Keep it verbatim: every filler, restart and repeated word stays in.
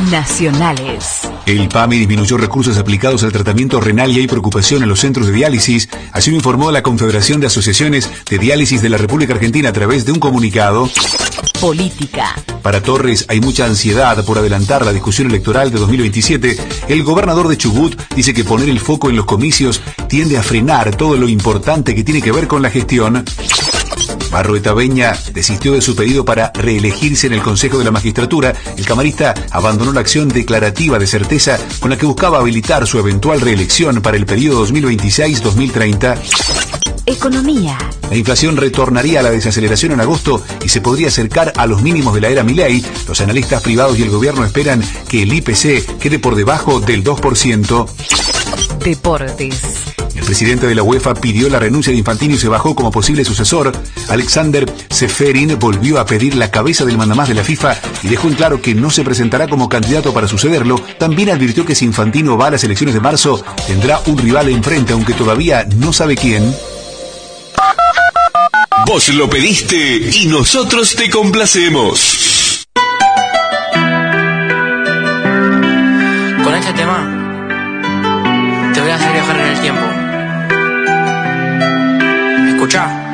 Nacionales. El PAMI disminuyó recursos aplicados al tratamiento renal y hay preocupación en los centros de diálisis. Así lo informó la Confederación de Asociaciones de Diálisis de la República Argentina a través de un comunicado. Política. Para Torres hay mucha ansiedad por adelantar la discusión electoral de dos mil veintisiete. El gobernador de Chubut dice que poner el foco en los comicios tiende a frenar todo lo importante que tiene que ver con la gestión. Barroeta Beña desistió de su pedido para reelegirse en el Consejo de la Magistratura. El camarista abandonó la acción declarativa de certeza con la que buscaba habilitar su eventual reelección para el periodo dos mil veintiséis dos mil treinta. Economía. La inflación retornaría a la desaceleración en agosto y se podría acercar a los mínimos de la era Milei. Los analistas privados y el gobierno esperan que el I P C quede por debajo del dos por ciento. Deportes. El presidente de la UEFA pidió la renuncia de Infantino y se bajó como posible sucesor. Alexander Ceferin volvió a pedir la cabeza del mandamás de la FIFA y dejó en claro que no se presentará como candidato para sucederlo. También advirtió que si Infantino va a las elecciones de marzo, tendrá un rival enfrente, aunque todavía no sabe quién. Vos lo pediste y nosotros te complacemos. Con este tema te voy a hacer viajar en el tiempo. Escuchá.